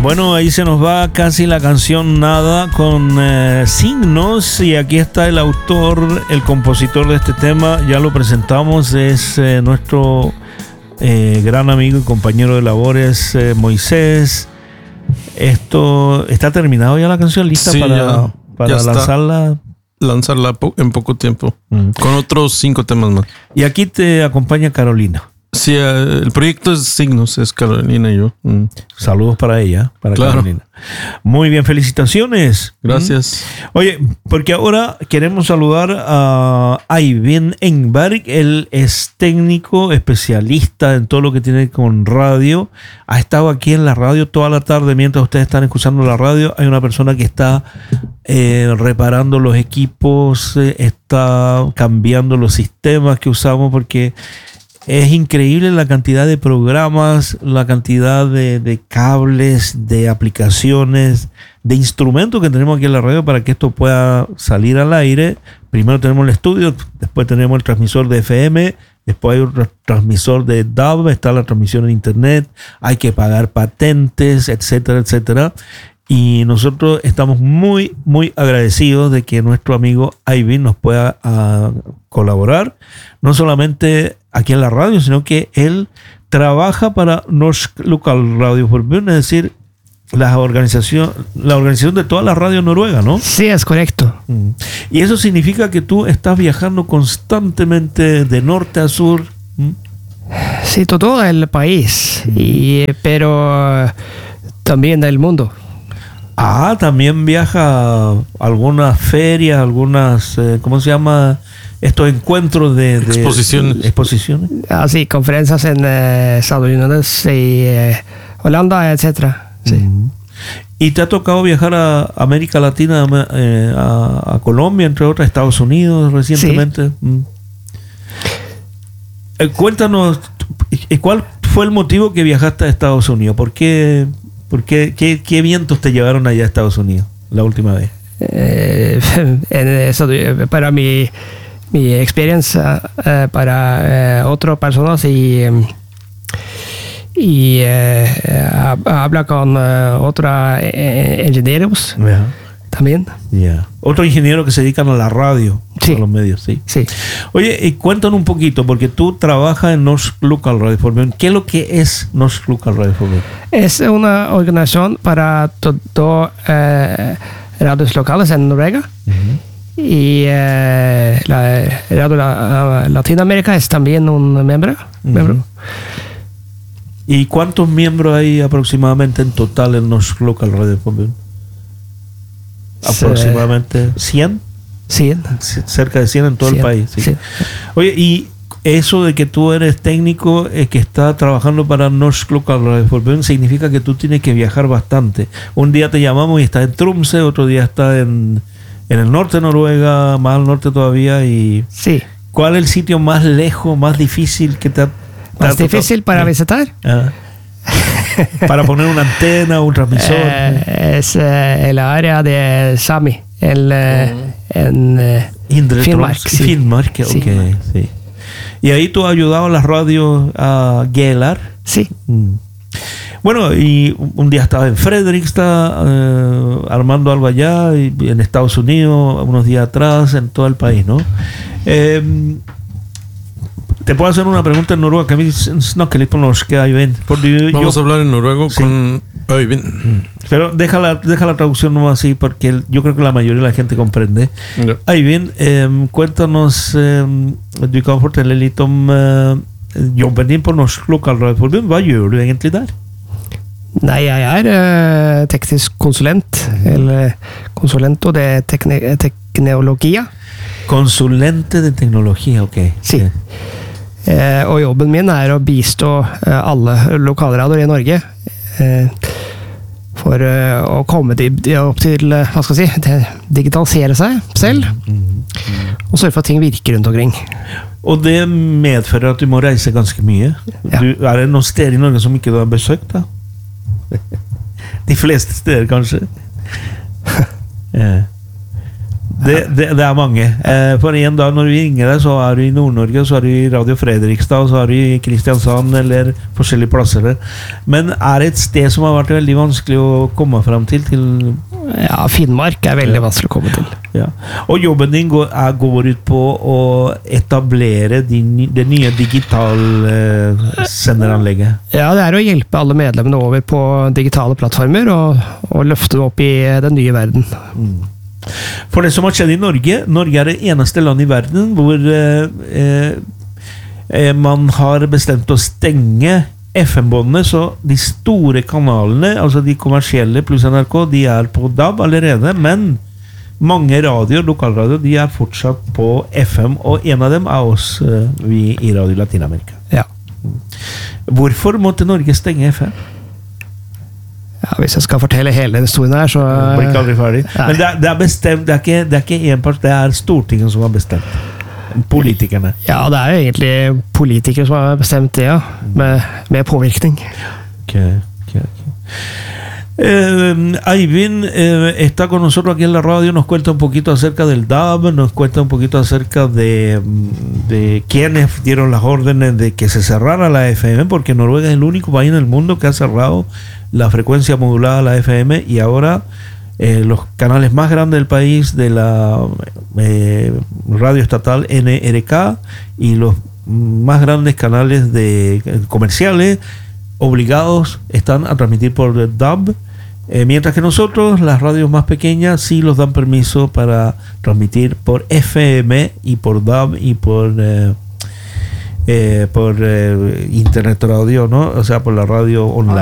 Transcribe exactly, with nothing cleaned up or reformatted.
Bueno, ahí se nos va casi la canción Nada con eh, signos, y aquí está el autor, el compositor de este tema, ya lo presentamos, es eh, nuestro eh, gran amigo y compañero de labores, eh, Moisés. Esto, ¿está terminado ya la canción? ¿Lista sí, para, ya, para ya lanzarla? Lanzarla en poco tiempo, Mm. con otros cinco temas más. Y aquí te acompaña Carolina. Sí, el proyecto es Signos, es Carolina y yo. Mm. Saludos para ella, para Claro. Carolina. Muy bien, felicitaciones. Gracias. ¿Mm? Oye, porque ahora queremos saludar a Eivind Engberg. Él es técnico, especialista en todo lo que tiene con radio. Ha estado aquí en la radio toda la tarde mientras ustedes están escuchando la radio. Hay una persona que está eh, reparando los equipos, eh, está cambiando los sistemas que usamos, porque es increíble la cantidad de programas, la cantidad de, de cables, de aplicaciones, de instrumentos que tenemos aquí en la radio para que esto pueda salir al aire. Primero tenemos el estudio, después tenemos el transmisor de F M, después hay un tra- transmisor de D A B, está la transmisión en internet, hay que pagar patentes, etcétera, etcétera. Y nosotros estamos muy, muy agradecidos de que nuestro amigo Eivind nos pueda uh, colaborar, no solamente aquí en la radio, sino que él trabaja para Norsk Local Radio Forbund, es decir, la organización, la organización de todas las radios noruegas, ¿no? Sí, es correcto. Mm. Y eso significa que tú estás viajando constantemente de norte a sur. ¿Mm? Sí, todo el país, y, pero eh, también del mundo. Ah, también viaja a algunas ferias, algunas, eh, ¿cómo se llama? Estos encuentros de, de Exposiciones. exposiciones. Así, conferencias en eh, Estados Unidos y eh, Holanda, etcétera. Sí. Mm. ¿Y te ha tocado viajar a América Latina, eh, a, a Colombia, entre otras, Estados Unidos recientemente? Mm. Eh, cuéntanos, eh, ¿cuál fue el motivo que viajaste a Estados Unidos? ¿Por qué, por qué, qué, qué vientos te llevaron allá a Estados Unidos la última vez? Eh, en eso, para mi, mi experiencia, eh, para eh, otras personas y, eh, y eh, habla con eh, otros eh, ingenieros Yeah. también. Yeah. Otro ingeniero que se dedican a la radio, Sí. a los medios, sí. Sí. Oye, y cuéntanos un poquito, porque tú trabajas en Norsk Local Radio Forbund. ¿Qué es lo que es Norsk Local Radio Forbund? Es una organización para todas eh, radios locales en Noruega. Uh-huh. Y eh, la Radio la, Latinoamérica es también un miembro. Uh-huh. miembro. ¿Y cuántos miembros hay aproximadamente en total en Norsk Local Radio Forbund? Aproximadamente cien, Sí. C- cerca de cien en todo cien, el país. Sí. sí. Oye, y eso de que tú eres técnico, eh, que está trabajando para Norsk Local Radio Forbund, significa que tú tienes que viajar bastante. Un día te llamamos y estás en Tromsø, otro día estás en, en el norte de Noruega, más al norte todavía. Y Sí. ¿cuál es el sitio más lejos, más difícil que te ha, te ha Más tocado? difícil para Ah. visitar. Ah. Para poner una antena, un transmisor. Eh, es eh, el área de Sami. El, eh, en eh, Indre Finnmark, Troms- sí. Finnmark, ok, Sí. sí. Y ahí tú has ayudado a las radios a Gelar. Sí. Mm. Bueno, y un día estaba en Fredrikstad, eh, armando algo allá, y en Estados Unidos, unos días atrás, en todo el país, ¿no? Eh, te puedo hacer una pregunta en noruego, que a mí no que le ponemos que hay ven. Porque yo- Vamos a hablar en noruego Sí. con Eivind. Pero deja la, deja la traducción no así, porque el- yo creo que la mayoría de la gente comprende. Ja. Eivind, eh, cuéntanos, eh, du kan fortelle litt om eh, jobben din på Norsk Local Radio Forbund. Hva gjør du egentlig der? Nei, jeg er eh, teknisk konsulent. Eller konsulent og det er tekne teknologia. Consulente de tecnología, ok. Sí. Eh, og jobben min er å bistå eh, alle lokalradioer i Norge eh, for eh, å komme til, opp til eh, hva skal jeg si, til digitalisere seg selv og sørge for at ting virker rundt omkring. Og det medfører at du må reise ganske mye. Ja. Du, er det noen steder i Norge som ikke du har besøkt, da? De fleste steder, kanskje? Ja. Det, det, det er mange. Eh, for en dag når vi ringer deg, så er du i Nord-Norge, så er du i Radio Fredrikstad, så er du i Kristiansand eller forskjellige plasser der. Men er det et sted som har vært veldig vanskelig å komme frem til? til Ja, Finnmark er veldig Ja. vanskelig å komme til. ja. Og jobben din går, er, går ut på å etablere din, det nye digitalsenderanlegget. Ja, det er å hjelpe alle medlemmene over på digitale plattformer og, og løfte dem opp i den nye verden. Mm. For det som har skjedd i Norge, Norge er det eneste land i verden hvor eh, eh, man har bestemt å stenge F M-båndene, så de store kanalene, altså de kommersielle pluss N R K, de er på D A B allerede, men mange radioer, lokalradioer, de er fortsatt på F M, og en av dem er oss, eh, vi i Radio Latinamerika. Ja. Hvorfor måtte Norge stenge F M? Ja, hvis jeg skal fortelle hele den historien her, så Det blir ikke aldri ferdig. Nei. Men det er, det er bestemt, det er ikke, det er ikke en part, det er Stortinget som har bestemt. Politikerne. Ja, det er jo egentlig politikere som har bestemt det, ja. Med, med påvirkning. Okay, okay, okay. Eh, Eivind, eh, está con nosotros aquí en la radio, nos cuenta un poquito acerca del D A B, nos cuenta un poquito acerca de, de quiénes dieron las órdenes de que se cerrara la F M, porque Noruega es el único país en el mundo que ha cerrado la frecuencia modulada a la F M, y ahora eh, los canales más grandes del país de la eh, radio estatal N R K y los más grandes canales de comerciales obligados están a transmitir por D A B, eh, mientras que nosotros, las radios más pequeñas, sí los dan permiso para transmitir por F M y por D A B y por eh, eh, por eh, internet radio, ¿no? O sea, por la radio online.